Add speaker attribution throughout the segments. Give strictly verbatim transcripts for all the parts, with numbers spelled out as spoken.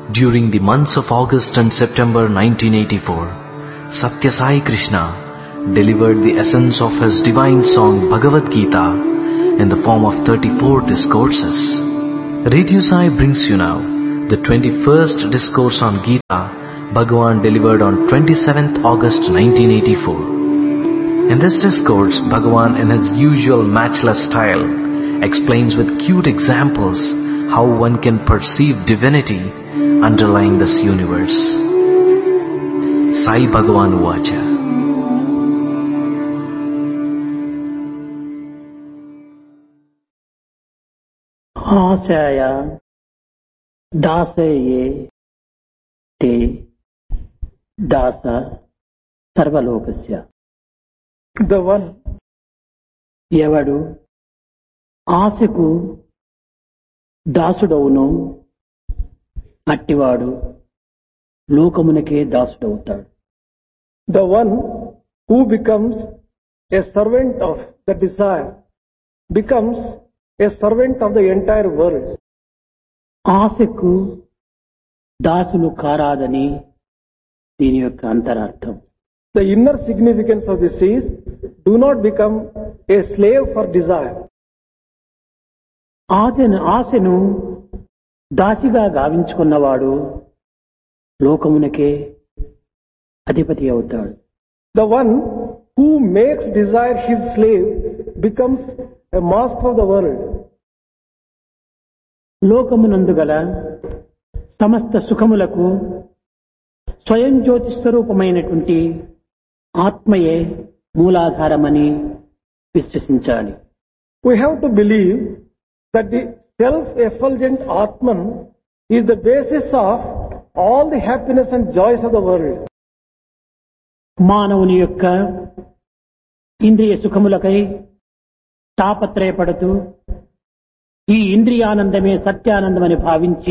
Speaker 1: During the months of August and September nineteen eighty-four, Satya Sai Krishna delivered the essence of his divine song Bhagavad Gita in the form of thirty-four discourses. Radio Sai brings you now the twenty-first discourse on Gita Bhagavan delivered on twenty-seventh August nineteen eighty-four. In this discourse, Bhagavan in his usual matchless style explains with cute examples how one can perceive divinity underlying this universe. Sai Bhagavan Uvacha.
Speaker 2: आशया दासये ते दास सर्वलोकस्य.
Speaker 3: The one
Speaker 2: ఎవడు ఆశకు దాసుడవును అట్టివాడు లోకమునకే దాసుడవుతాడు.
Speaker 3: the one who becomes a servant of the desire becomes a servant of the entire world.
Speaker 2: ఆశకు దాసులు కారాదని దీని యొక్క అంతరార్థం.
Speaker 3: The inner significance of this is, do not become a slave for desire.
Speaker 2: ఆశను ఆశను దాసిగా గావించుకున్నవాడు లోకమునకే అధిపతి అవుతాడు.
Speaker 3: The one who makes desire his slave becomes a master of the world.
Speaker 2: లోకమునందు గల సమస్త సుఖములకు స్వయం జ్యోతి స్వరూపమైనటువంటి ఆత్మయే మూలాధారమని విశ్వసించాలి.
Speaker 3: We have to believe that the self-effulgent Atman is the basis of all the happiness and joys of the world.
Speaker 2: మానవుని యొక్క ఇంద్రియ సుఖములకై తాపత్రయపడుతూ ఈ ఇంద్రియానందమే సత్యానందమని భావించి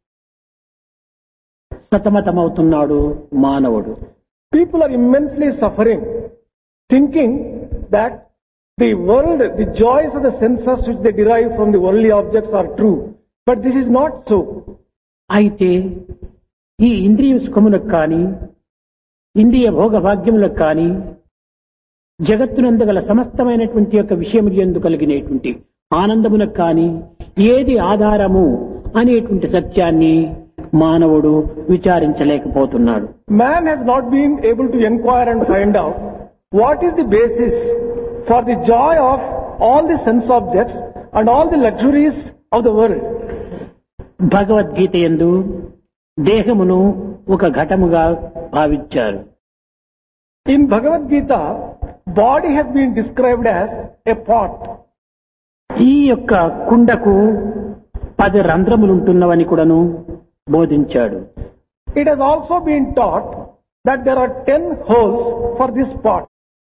Speaker 2: సతమతమవుతున్నాడు మానవుడు.
Speaker 3: People are immensely suffering, thinking that the world, the joys of the senses which they derive from the worldly objects are true. But this is not so.
Speaker 2: అయితే ఈ ఇంద్రియ సుఖములకు కానీ ఇంద్రియ భోగభాగ్యములకు కానీ జగత్తునందు గల సమస్తమైనటువంటి యొక్క విషయములు యందు కలిగినటువంటి ఆనందమునకు కానీ ఏది ఆధారము అనేటువంటి సత్యాన్ని మానవుడు విచారించలేకపోతున్నాడు.
Speaker 3: Man has not been able to inquire and find out what is the basis for the joy of all the sense objects and all the luxuries of the world.
Speaker 2: Bhagavad Gita యందు దేహమును ఒక ఘటముగా భావించారు.
Speaker 3: In Bhagavad Gita, body has been described as a pot.
Speaker 2: ఈ యొక్క కుండకు పది రంధ్రములుంటున్నవని కూడాను బోధించాడు.
Speaker 3: It has also been taught that there are ten holes for this pot.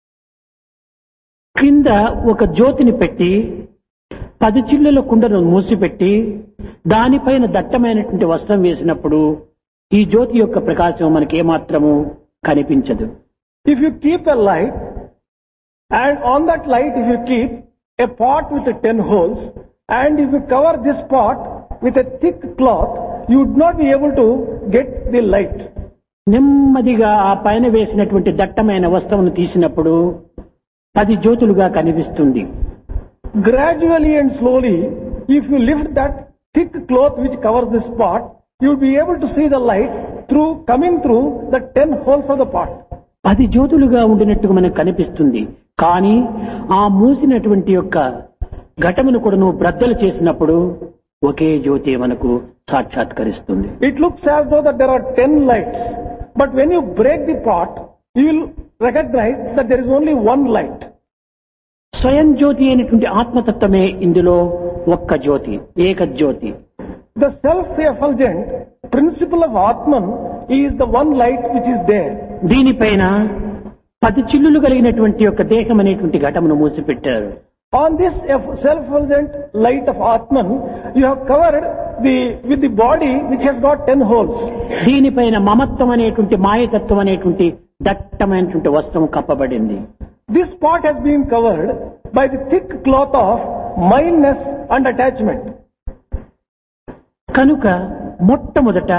Speaker 2: క్రింద ఒక జ్యోతిని పెట్టి పది చిల్లుల కుండను మూసిపెట్టి దానిపైన దట్టమైనటువంటి వస్త్రం వేసినప్పుడు ఈ జ్యోతి యొక్క ప్రకాశం మనకి ఏమాత్రము కనిపించదు.
Speaker 3: If you keep a light, and on that light if you keep a pot with ten holes, and if you cover this pot with a thick cloth, you would not be able to get the light.
Speaker 2: నెమ్మదిగా ఆ పైన వేసినటువంటి దట్టమైన వస్త్రమును తీసినప్పుడు పది జ్యోతులుగా కనిపిస్తుంది.
Speaker 3: Gradually and slowly, if you lift that thick cloth which covers this pot, you will be able to see the light through coming through the ten holes of the pot.
Speaker 2: పది జ్యోతులుగా ఉండినట్టుగా మనకు కనిపిస్తుంది. కానీ ఆ మూసినటువంటి యొక్క ఘటమును కూడా నువ్వు బ్రద్దలు చేసినప్పుడు ఒకే జ్యోతి మనకు సాక్షాత్కరిస్తుంది.
Speaker 3: It looks as though that there are ten lights, but when you break the pot, you will recognize that there is only one light.
Speaker 2: స్వయం జ్యోతి అయినటువంటి ఆత్మతత్వమే ఇందులో ఒక్క జ్యోతి, ఏక జ్యోతి.
Speaker 3: The self-effulgent principle of Atman is the one light which is there.
Speaker 2: దీనిపైన పది చిల్లులు కలిగినటువంటి యొక్క దేహం అనేటువంటి ఘటమును మూసిపెట్టారు.
Speaker 3: On this self-effulgent light of Atman, you have covered the with the body which has got ten holes.
Speaker 2: దీనిపైన మమత్వం అనేటువంటి మాయతత్వం అనేటువంటి దట్టమైనటువంటి వస్త్రము కప్పబడింది.
Speaker 3: This part has been covered by the thick cloth of mindness and attachment.
Speaker 2: కనుక మొట్టమొదట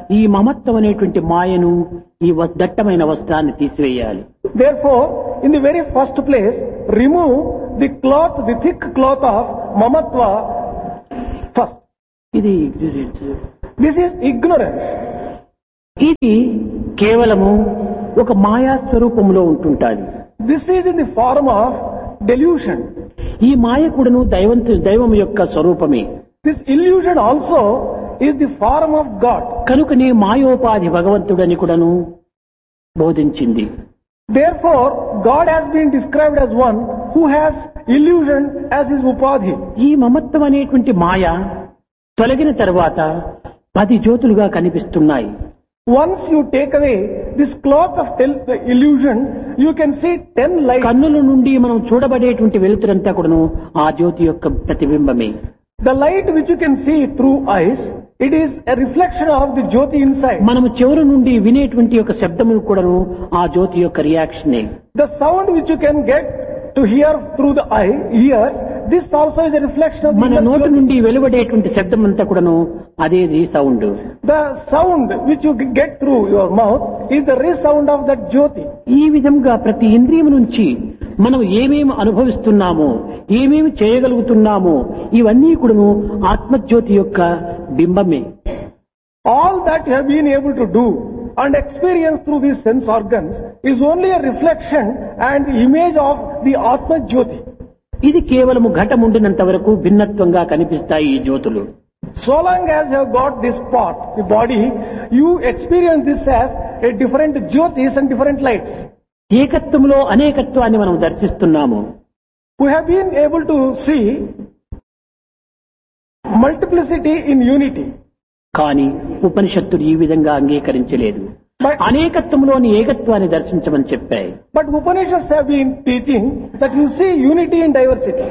Speaker 2: ఈ మమత్వం అనేటువంటి మాయను ఈ వ- దట్టమైన వస్త్రాన్ని తీసివేయాలి.
Speaker 3: Therefore, in the very first place, remove the cloth, the thick cloth of mamatva first.
Speaker 2: ఇది
Speaker 3: This is ignorance.
Speaker 2: ఇది కేవలము ఒక మాయా స్వరూపంలో ఉంటుంటాది.
Speaker 3: This is in the form of delusion.
Speaker 2: ఈ మాయ కూడాను దైవంతు దైవం యొక్క స్వరూపమే.
Speaker 3: This illusion also is the form of God.
Speaker 2: కనుకనే మాయోపాధి భగవంతుడని కూడాను బోధించింది.
Speaker 3: Therefore, God has been described as one who has illusion as his upadhi.
Speaker 2: ఈ మమత్వం అనేటువంటి మాయ తొలగిన తర్వాత పది జ్యోతులుగా కనిపిస్తున్నాయి.
Speaker 3: Once you take away this cloth of tel- illusion, you can see ten lights.
Speaker 2: కన్నుల నుండి మనం చూడబడేటువంటి వెలుతురంతా కూడాను ఆ జ్యోతి యొక్క ప్రతిబింబమే.
Speaker 3: The light which you can see through eyes, it is a reflection of the Jyoti inside.
Speaker 2: మనము చెవుల నుండి వినేటువంటి యొక్క శబ్దములు కూడాను ఆ జ్యోతి యొక్క రియాక్షనే.
Speaker 3: The sound which you can get to hear through the eye, ears, this also is a reflection of the
Speaker 2: మన
Speaker 3: inner
Speaker 2: నోటి
Speaker 3: Jyoti.
Speaker 2: నుండి వెలువడేటువంటి శబ్దం అంతా కూడాను అదే sound.
Speaker 3: The sound which you get through your mouth is the resound of that Jyoti.
Speaker 2: ఈ విధంగా ప్రతి ఇంద్రియం నుంచి మనం ఏమేమి అనుభవిస్తున్నామో ఏమేమి చేయగలుగుతున్నామో ఇవన్నీ కూడాను ఆత్మజ్యోతి యొక్క బింబమే.
Speaker 3: All that you have been able to do and experience through these sense organs is only a reflection and image of the Atma Jyoti.
Speaker 2: ఇది కేవలము ఘటముండినంత వరకు భిన్నత్వంగా కనిపిస్తాయి ఈ జ్యోతులు.
Speaker 3: So long as you have got this part, the body, you experience this as a different Jyotis and different lights.
Speaker 2: ఏకత్వంలో అనేకత్వాన్ని మనం దర్శిస్తున్నాము.
Speaker 3: We have been able to see multiplicity in unity.
Speaker 2: కానీ ఉపనిషత్తులు ఈ విధంగా అంగీకరించలేదు.
Speaker 3: But,
Speaker 2: అనేకత్వంలోని ఏకత్వాన్ని దర్శించమని చెప్పాయి.
Speaker 3: but Upanishads have been teaching that you see unity in diversity.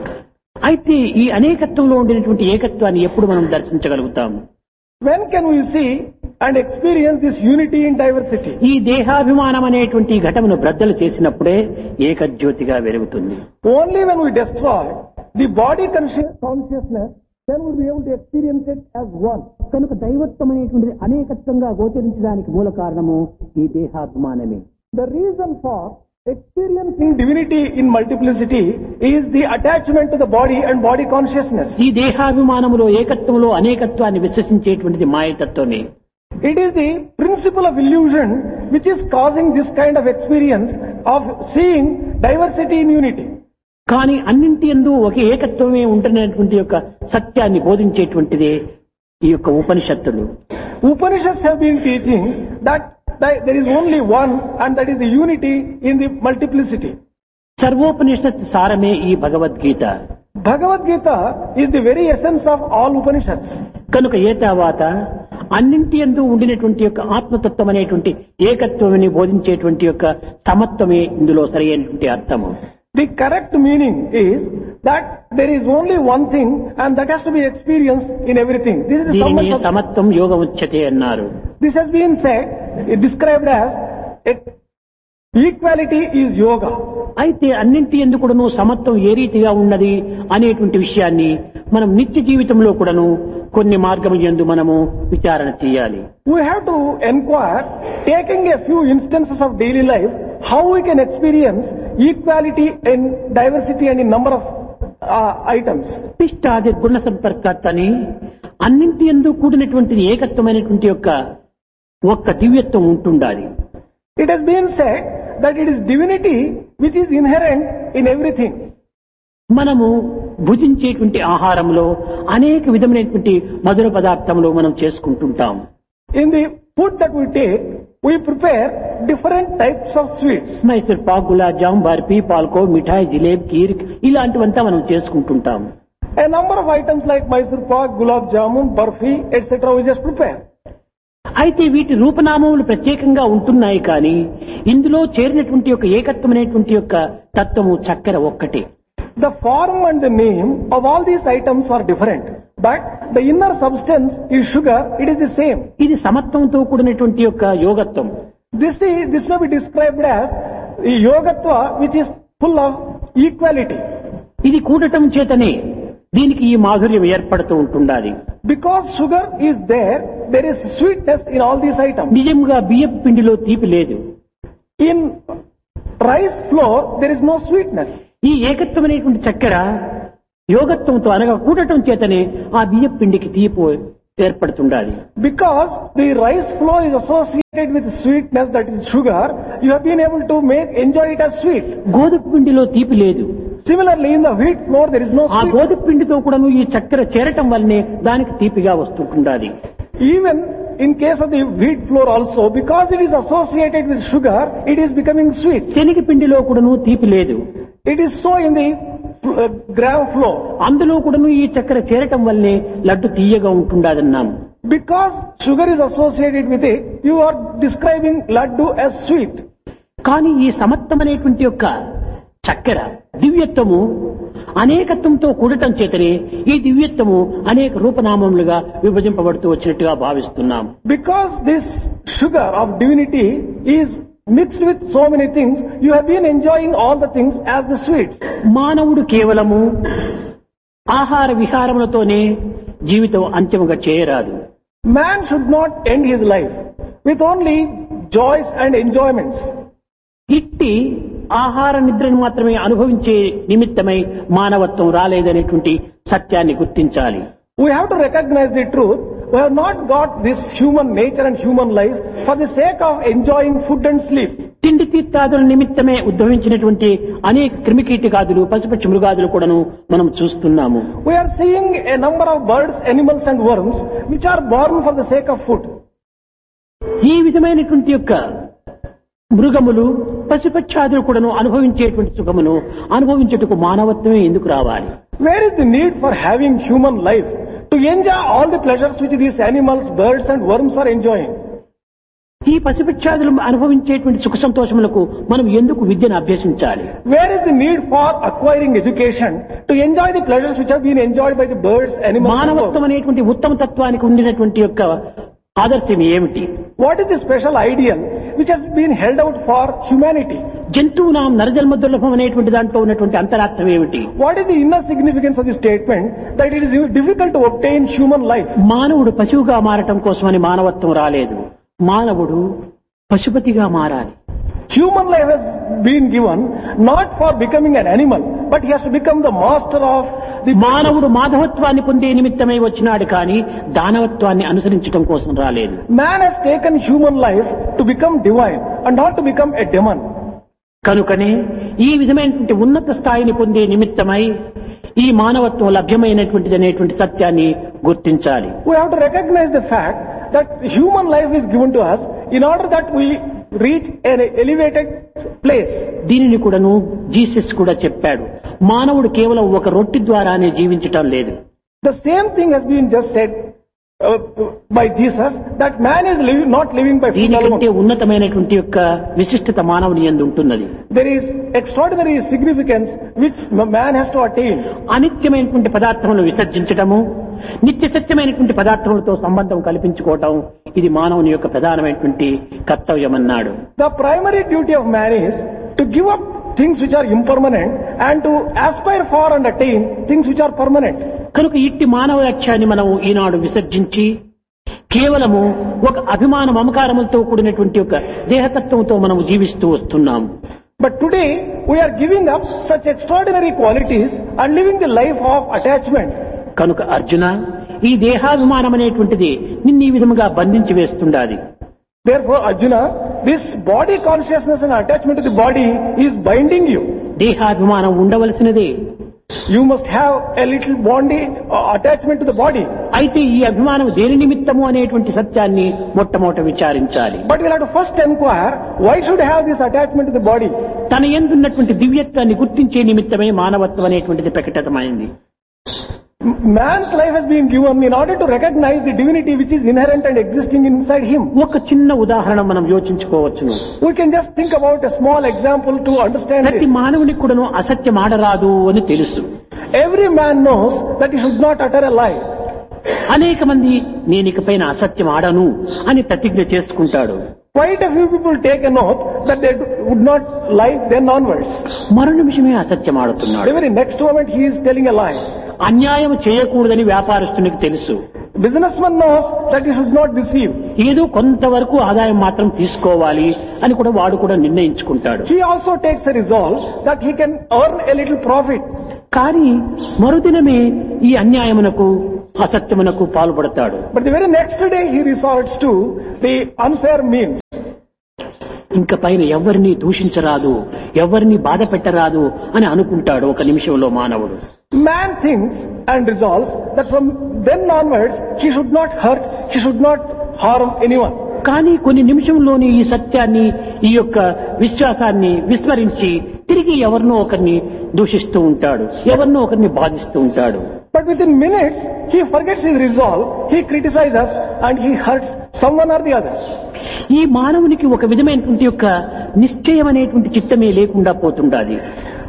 Speaker 2: అయితే ఈ అనేకత్వంలో ఉండినటువంటి ఏకత్వాన్ని ఎప్పుడు మనం దర్శించగలుగుతాము?
Speaker 3: When can we see and experience this unity in diversity?
Speaker 2: ఈ దేహాభిమానం అనేటువంటి ఘటమును బ్రద్దలు చేసినప్పుడే ఏకజ్యోతిగా వెలుగుతుంది.
Speaker 3: Only when we destroy the body conscious consciousness, then we'll be able to experience it as one.
Speaker 2: కనుక దైవత్వం అనేటువంటిది అనేకత్వంగా గోచరించడానికి మూల కారణము ఈ దేహాభిమానమే.
Speaker 3: The reason for experiencing divinity in multiplicity is the attachment to the body and body consciousness.
Speaker 2: ఈ దేహాభిమానములో ఏకత్వంలో అనేకత్వాన్ని విశ్వసించేటువంటిది మాయతత్వమే.
Speaker 3: It is the principle of illusion which is causing this kind of experience of seeing diversity in unity.
Speaker 2: కానీ అన్నింటి యందు ఒక ఏకత్వమే ఉంటున్నటువంటి యొక్క సత్యాన్ని బోధించేటువంటిదే ఈ యొక్క ఉపనిషత్తులు.
Speaker 3: Upanishads have been teaching that th- there is only one and that is the unity in the multiplicity.
Speaker 2: సర్వోపనిషత్ సారమే ఈ Bhagavad Gita.
Speaker 3: Bhagavad Gita is the very essence of all Upanishads.
Speaker 2: కనుక ఏ తర్వాత అన్నింటి యందు ఉండినటువంటి యొక్క ఆత్మతత్వం అనేటువంటి ఏకత్వమని బోధించేటువంటి యొక్క సమత్వమే ఇందులో సరైనటువంటి అర్థము.
Speaker 3: The correct meaning is that there is only one thing and that has to be experienced in everything. This is the
Speaker 2: దీనిని
Speaker 3: summation of-
Speaker 2: సమత్వం యోగముచ్యతే అన్నారు.
Speaker 3: This has been said, described as a- equality is yoga.
Speaker 2: అయితే అన్నింటి యందు కూడాను సమత్వం ఏ రీతిగా ఉన్నది అనేటువంటి విషయాన్ని మనం నిత్య జీవితంలో కూడాను కొన్ని మార్గముల యందు మనము విచారణ చేయాలి.
Speaker 3: We have to inquire, taking a few instances of daily life, how we can experience equality in diversity and in number of uh, items.
Speaker 2: పిష్టాది గుణ సంపర్కత్ అని అన్నింటి యందు కూడినటువంటి ఏకత్వమైనటువంటి యొక్క ఒక్క దివ్యత్వం ఉంటుండాలి.
Speaker 3: It has been said that it is divinity which is inherent in everything.
Speaker 2: మనము భుజించేటువంటి ఆహారంలో అనేక విధమైనటువంటి మధుర పదార్థములు మనం చేసుకుంటుంటాం.
Speaker 3: In the food that we take, we prepare different types of sweets.
Speaker 2: Mysore Pak, gulab jam, barfi, పాల్కో, మిఠాయి, జిలేబ్, కీర్ ఇలాంటివంతా మనం చేసుకుంటుంటాం.
Speaker 3: A number of items like Mysore pak, gulab jamun, barfi, et cetera we just prepare.
Speaker 2: అయితే వీటి రూపనామములు ప్రత్యేకంగా ఉంటున్నాయి కానీ ఇందులో చేరినటువంటి యొక్క ఏకత్వమైనటువంటి యొక్క తత్వము చక్కెర ఒక్కటే.
Speaker 3: The form and the name of all these items are different, but the inner substance is sugar, it is the same.
Speaker 2: ఇది సమత్వంతో కూడినటువంటి యొక్క యోగత్వం.
Speaker 3: This is, this may be described as yogatva which is full of equality.
Speaker 2: ఇది కూడటం చేతనే దీనికి ఈ మాధుర్యం ఏర్పడుతూ ఉంటుండాలి.
Speaker 3: Because sugar is there, there is sweetness in all these items.
Speaker 2: నిజంగా బియ్యపు పిండిలో తీపి లేదు.
Speaker 3: In rice flour, there is no sweetness.
Speaker 2: ఈ ఏకత్వమైనటువంటి చక్కెర యోగత్వంతో అనగా కూడటం చేతనే ఆ బియ్యపు పిండికి తీపి ఏర్పడుతుండాలి.
Speaker 3: Because the rice flour is associated with sweetness, that is sugar, you have been able to make enjoy it as sweet.
Speaker 2: గోధుమ పిండిలో తీపి లేదు.
Speaker 3: Similarly, in the wheat flour there is no
Speaker 2: ఆ
Speaker 3: sweetness.
Speaker 2: గోధుమ పిండితో కూడాను ఈ చక్కెర చేరటం వల్లనే దానికి తీపిగా వస్తుండాలి.
Speaker 3: Even in case of the wheat flour also, because it is associated with sugar, it is becoming sweet.
Speaker 2: శనగ పిండిలో కూడాను తీపి లేదు.
Speaker 3: It is so in the uh, gram flour.
Speaker 2: అందులో కూడాను ఈ చక్కెర చేరటం వల్లే లడ్డు తీయగా ఉంటుండాదన్నాము.
Speaker 3: Because sugar is associated with it, you are describing laddu as sweet.
Speaker 2: కానీ ఈ సమత్వమైనటువంటి యొక్క చక్కెర దివ్యత్వము అనేకత్వంతో కూడటం చేతనే ఈ దివ్యత్వము అనేక రూపనామములుగా విభజింపబడుతూ వచ్చినట్టుగా భావిస్తున్నాము.
Speaker 3: Because this sugar of divinity is mixed with so many things, you have been enjoying all the things as the sweets.
Speaker 2: మానవుడు కేవలము ఆహార విహారములతోనే జీవితం అంత్యముగా చేయరాదు.
Speaker 3: Man should not end his life with only joys and enjoyments.
Speaker 2: ఇట్టి ఆహార నిద్రను మాత్రమే అనుభవించే నిమిత్తమై మానవత్వం రాలేదనేటువంటి సత్యాన్ని గుర్తించాలి.
Speaker 3: We have to recognize the truth. We have not got this human nature and human life for the sake of enjoying food and sleep.
Speaker 2: తిండి తీర్థాదుల నిమిత్తమే ఉద్భవించినటువంటి అనేక క్రిమికీటకాదులు పశుపక్షి మృగాదులు కూడాను మనం చూస్తున్నాము.
Speaker 3: We are seeing a number of birds, animals and worms which are born for the sake of food.
Speaker 2: ఈ విధమైనటువంటి యొక్క మృగములు పశుపక్షాదులు కూడాను అనుభవించేటువంటి సుఖమును అనుభవించుటకు మానవత్వమే ఎందుకు రావాలి?
Speaker 3: Where is the need for having human life to enjoy all the pleasures which these animals, birds and worms are enjoying?
Speaker 2: ఈ పశుపక్షాదులు అనుభవించేటువంటి సుఖ సంతోషములకు మనం ఎందుకు విద్యను అభ్యసించాలి?
Speaker 3: Where is the need for acquiring education to enjoy the pleasures which have been enjoyed by the birds, animals and
Speaker 2: మానవత్వం
Speaker 3: worms?
Speaker 2: అనేటువంటి ఉత్తమ తత్వానికి ఉండినటువంటి యొక్క ఆదర్శం ఏమిటి?
Speaker 3: What is the special ideal which has been held out for humanity?
Speaker 2: జంతువునాం నరజన్మ దుర్లభం అనేటువంటి దాంట్లో ఉన్నటువంటి అంతరార్థం ఏమిటి?
Speaker 3: What is the inner significance of the statement that it is difficult to obtain human life?
Speaker 2: మానవుడు పశువుగా మారటం కోసమని మానవత్వం రాలేదు. మానవుడు పశుపతిగా మారాలి.
Speaker 3: Human life has been given not for becoming an animal, but he has to become the master of the
Speaker 2: మానవుడు మాధవత్వాన్ని పొందే నిమిత్తమై వచ్చినాడు కానీ దానవత్వాన్ని అనుసరించడం కోసం రాలేదు.
Speaker 3: Man has taken human life to become divine and not to become a demon.
Speaker 2: కనుకనే ఈ విధమైనటువంటి ఉన్నత స్థాయిని పొందే నిమిత్తమై ఈ మానవత్వం లభ్యమైనటువంటిది అనేటువంటి సత్యాన్ని గుర్తించాలి.
Speaker 3: We have to recognize the fact that human life is given to us in order that we reach an elevated place.
Speaker 2: దీనిని కూడాను జీసస్ కూడా చెప్పాడు. మానవుడు కేవలం ఒక రొట్టె ద్వారానే జీవించటం లేదు.
Speaker 3: The same thing has been just said uh, by Jesus, that man is living, not living by food
Speaker 2: దీనికంటే
Speaker 3: alone.
Speaker 2: ఉన్నతమైనటువంటి యొక్క విశిష్టత మానవుని యందు ఉంటున్నది.
Speaker 3: There is extraordinary significance which man has to attain.
Speaker 2: అనిత్యమైనటువంటి పదార్థములను విసర్జించటము, నిత్య సత్యమైనటువంటి పదార్థములతో సంబంధం కల్పించుకోవటం ఇది మానవుని యొక్క ప్రధానమైనటువంటి కర్తవ్యం అన్నాడు.
Speaker 3: The primary duty of man is to give up things which are impermanent and to aspire for and attain things which are permanent.
Speaker 2: కనుక ఇట్టి మానవ లక్ష్యాన్ని మనం ఈనాడు విసర్జించి కేవలము ఒక అభిమాన మమకారములతో కూడినటువంటి ఒక దేహతత్వంతో మనం జీవిస్తూ వస్తున్నాము.
Speaker 3: But today we are giving up such extraordinary qualities and living the life of attachment.
Speaker 2: కనుక అర్జున, ఈ దేహాభిమానం అనేటువంటిది నిన్ను ఈ విధముగా బంధించి వేస్తుండాలి.
Speaker 3: Therefore, Arjuna, this body consciousness and attachment to the body is binding you.
Speaker 2: దేహాభిమానం ఉండవలసినదే.
Speaker 3: You must have a little body uh, attachment to the body.
Speaker 2: అయితే ఈ అభిమానం దేని నిమిత్తము అనేటువంటి సత్యాన్ని మొట్టమొదట విచారించాలి.
Speaker 3: But we'll have to first inquire, why should I have this attachment to the body?
Speaker 2: తన యందున్నటువంటి దివ్యత్వాన్ని గుర్తించే నిమిత్తమే మానవత్వం అనేటువంటిది ప్రకటితమైంది.
Speaker 3: Man's life has been given in order to recognize the divinity which is inherent and existing inside him.
Speaker 2: ఒక చిన్న ఉదాహరణ మనం యోచించుకోవచ్చును.
Speaker 3: We can just think about a small example to understand
Speaker 2: ప్రతి
Speaker 3: this.
Speaker 2: మానవునికి కూడాను అసత్యం ఆడరాదు అని తెలుసు.
Speaker 3: Every man knows that he should not utter a lie.
Speaker 2: అనేక మంది నేను ఇకపైన అసత్యం ఆడను అని ప్రతిజ్ఞ చేసుకుంటాడు.
Speaker 3: Quite a few people take an oath that they would not lie then onwards.
Speaker 2: మరో నిమిషమే అసత్యం ఆడుతున్నాడు.
Speaker 3: The very next moment he is telling a lie.
Speaker 2: అన్యాయం చేయకూడదని వ్యాపారస్తునికి తెలుసు.
Speaker 3: businessman knows that he should not deceive.
Speaker 2: ఏదో కొంతవరకు ఆదాయం మాత్రం తీసుకోవాలి అని కూడా వాడు కూడా నిర్ణయించుకుంటాడు.
Speaker 3: He also takes a resolve that he can earn a little profit.
Speaker 2: కానీ మరుదినమే ఈ అన్యాయమునకు అసత్యమునకు పాల్పడతాడు.
Speaker 3: But the very next day he resorts to the unfair means.
Speaker 2: ఇంక పైన ఎవరిని దూషించరాదు, ఎవరిని బాధ పెట్టరాదు అని అనుకుంటాడు ఒక నిమిషంలో మానవుడు.
Speaker 3: Man thinks and resolves that from then onwards he should not hurt, he should not harm anyone.
Speaker 2: కానీ కొన్ని నిమిషంలోనే ఈ సత్యాన్ని, ఈ యొక్క విశ్వాసాన్ని విస్మరించి తిరిగి ఎవరినో ఒకరిని దూషిస్తూ ఉంటాడు, ఎవరినో ఒకరిని బాధిస్తూ ఉంటాడు.
Speaker 3: But within minutes he forgets his resolve, he criticizes and he hurts someone or the other.
Speaker 2: ఈ మానవునికి ఒక విధమైనటువంటి యొక్క నిశ్చయం అనేటువంటి చిత్తమే లేకుండా పోతుండాలి.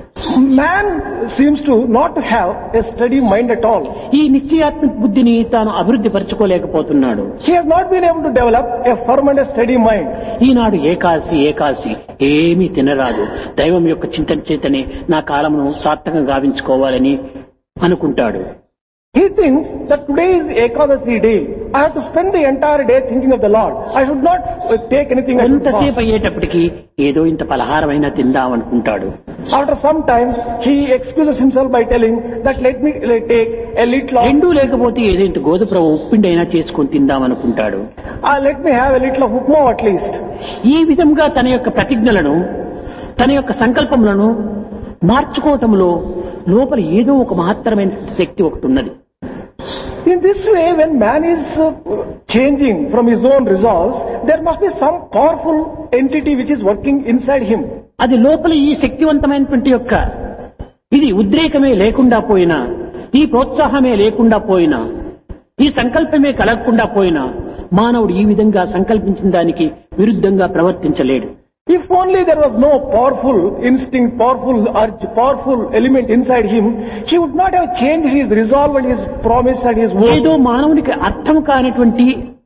Speaker 3: Man seems to not to have a steady mind at all.
Speaker 2: ఈ నిశ్చయాత్మక బుద్ధిని తాను అభివృద్ధి పరచుకోలేకపోతున్నాడు.
Speaker 3: He has not been able to develop a firm and a steady mind.
Speaker 2: ఈనాడు ఏకాసి ఏకాసి ఏమీ తినరాదు, దైవం యొక్క చింతన చేతనే నా కాలమును సార్థకంగా గావించుకోవాలని అనుకుంటాడు.
Speaker 3: He thinks that today is Ekadasi day. I have to spend the entire day thinking of the Lord. I should not take anything.
Speaker 2: ఎంతసేపు అయ్యేటప్పటికి ఏదో ఇంత పలహారమైనా తిందాం అనుకుంటాడు.
Speaker 3: After some time, he excuses himself by telling that let me take a little.
Speaker 2: రెండూ లేకపోతే ఏదో ఇంత గోధుమ ఉప్పిండి అయినా చేసుకొని తిందాం అనుకుంటాడు.
Speaker 3: Uh, let me have a little of upma at least.
Speaker 2: ఈ విధంగా తన యొక్క ప్రతిజ్ఞలను, తన యొక్క సంకల్పములను మార్చుకోవటంలో లోపల ఏదో ఒక మహత్తరమైన శక్తి ఒకటి ఉన్నది.
Speaker 3: In this way, when man is uh, changing from his own resolves, there must be some powerful entity which is working inside him.
Speaker 2: అది లోపల ఈ శక్తివంతమైనటువంటి యొక్క ఇది ఉద్రేకమే లేకుండా పోయినా, ఈ ప్రోత్సాహమే లేకుండా పోయినా, ఈ సంకల్పమే కలగకుండా పోయినా మానవుడు ఈ విధంగా సంకల్పించిన దానికి విరుద్ధంగా ప్రవర్తించలేడు.
Speaker 3: If only there was no powerful instinct, powerful urge, powerful element inside him, he would not have changed his resolve and his promise and his word.
Speaker 2: ఏదో మానవునికి అర్థం కానటువంటి,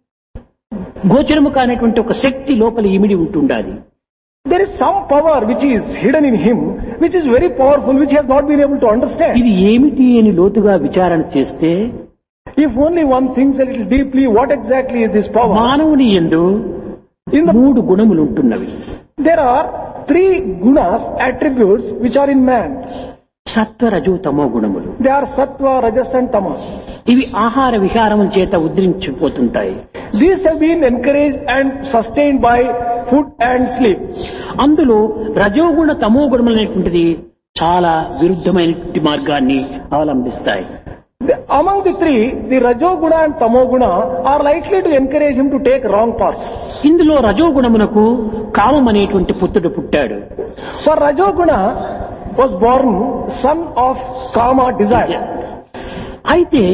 Speaker 2: గోచరము కానటువంటి ఒక శక్తి లోపల ఇమిడి ఉంటుండాలి.
Speaker 3: There is some power which is hidden in him, which is very powerful, which he has not been able to understand.
Speaker 2: ఇది ఏమిటి అని లోతుగా విచారణ చేస్తే,
Speaker 3: If only one thinks a little deeply, what exactly is this power?
Speaker 2: మానవుని యందు
Speaker 3: In the,
Speaker 2: మూడు గుణములు ఉంటున్నవి.
Speaker 3: there are three gunas, attributes, which are in man.
Speaker 2: సత్వ రజో తమో గుణములు.
Speaker 3: They are sattva, rajas and tamas.
Speaker 2: ఇవి ఆహార విహారముల చేత ఉద్ధరించిపోతుంటాయి.
Speaker 3: These have been encouraged and sustained by food and sleep.
Speaker 2: అందులో రజోగుణ తమో గుణములు అనేటువంటిది చాలా విరుద్ధమైనటువంటి మార్గాన్ని అవలంబిస్తాయి.
Speaker 3: The, among the three, the rajoguna and tamoguna are likely to encourage him to take wrong paths.
Speaker 2: ఇందులో రజోగుణమునకు కామం అనేటువంటి పుత్రుడు పుట్టాడు.
Speaker 3: For rajoguna was born son of kama, desire.
Speaker 2: అయితే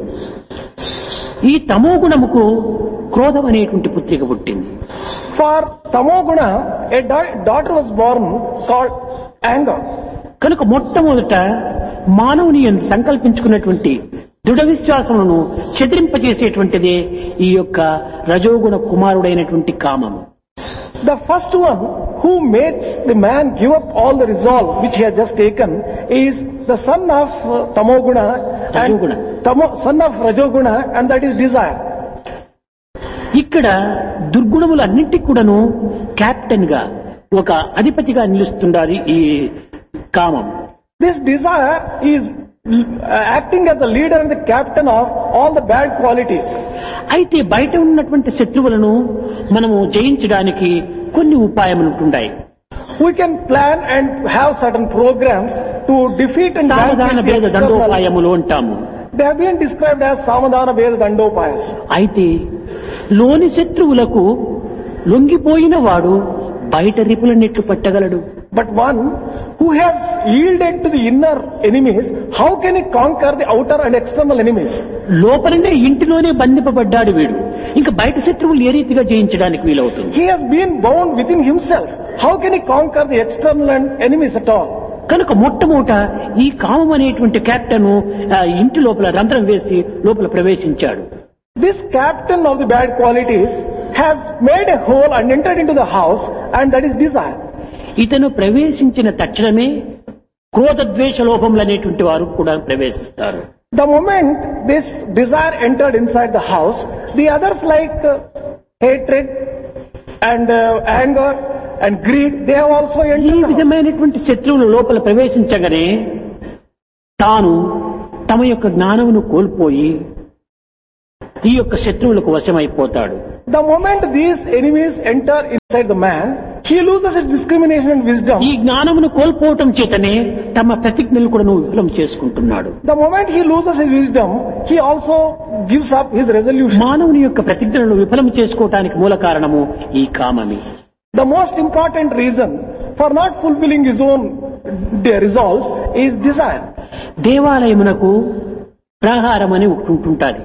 Speaker 2: ఈ తమో గుణముకు క్రోధం అనేటువంటి పుత్రిక పుట్టింది.
Speaker 3: For tamoguna, a da- daughter was born called anger.
Speaker 2: కనుక మొట్టమొదట మానవుని యందు సంకల్పించుకున్నటువంటి దృఢ విశ్వాసములను చెదిరింపజేసేటువంటిదే ఈ యొక్క రజోగుణ కుమారుడైనటువంటి కామము.
Speaker 3: The first one who makes the man give up all the resolve which he has just taken is the son of uh, tamoguna and
Speaker 2: Rajoguna.
Speaker 3: tamo, son of rajoguna, and that is desire.
Speaker 2: ఇక్కడ దుర్గుణములన్నింటికి కూడాను captain గా, ఒక అధిపతిగా నిలుస్తుండాలి ఈ కామం.
Speaker 3: This desire is uh, acting as the leader and the captain of all the bad qualities.
Speaker 2: అయితే బయట ఉన్నటువంటి శత్రువులను మనము జయించడానికి కొన్ని ఉపాయములు ఉంటున్నాయి.
Speaker 3: We can plan and have certain programs to defeat and
Speaker 2: సామధాన
Speaker 3: vanquish the
Speaker 2: భేద
Speaker 3: external.
Speaker 2: దండోపాయములు అంటాము.
Speaker 3: They have been described as samadhana veda dandopayas.
Speaker 2: అయితే లోని శత్రువులకు లొంగిపోయిన వాడు బయట రిపులన్నిట్లు పట్టగలడు.
Speaker 3: But one who has yielded to the inner enemies, how can he conquer the outer and external enemies?
Speaker 2: లోపలనే ఇంటిలోనే బంధింపబడ్డాడు వీడు, ఇంకా బయట శత్రువులు ఏ రీతిగా జయించడానికి వీలవుతుంది?
Speaker 3: He has been bound within himself. How can he conquer the external and enemies at all?
Speaker 2: కనుక మొట్టమొదట ఈ కామం అనేటువంటి కెప్టెన్ ఇంటి లోపల రంధ్రం వేసి లోపల ప్రవేశించాడు.
Speaker 3: This captain of the bad qualities has made a hole and entered into the house, and that is desire.
Speaker 2: ఇతను ప్రవేశించిన తక్షణమే క్రోధ ద్వేష లోభములు అనేటువంటి వారు కూడా ప్రవేశిస్తారు.
Speaker 3: The moment this desire entered inside the house, the others like uh, hatred and uh, anger and greed, they have also
Speaker 2: ఈ
Speaker 3: entered the house.
Speaker 2: విధమైనటువంటి శత్రువులు లోపల ప్రవేశించగానే తాను తమ యొక్క జ్ఞానమును కోల్పోయి ఈ యొక్క శత్రువులకు వశమైపోతాడు.
Speaker 3: The moment these enemies enter inside the man, he loses his discrimination and wisdom.
Speaker 2: ఈ జ్ఞానమును కోల్పోవటం చేతనే తమ ప్రతిజ్ఞలు కూడా విఫలం చేసుకుంటున్నాడు.
Speaker 3: The moment he loses his wisdom, he also gives up his resolution.
Speaker 2: మానవుని యొక్క ప్రతిజ్ఞలను విఫలం చేసుకోవటానికి మూల కారణము ఈ కామమే.
Speaker 3: The most important reason for not fulfilling his own de- resolves is desire.
Speaker 2: దేవాలయమునకు ప్రాహారం అని ఒకటి ఉంటుంటాది,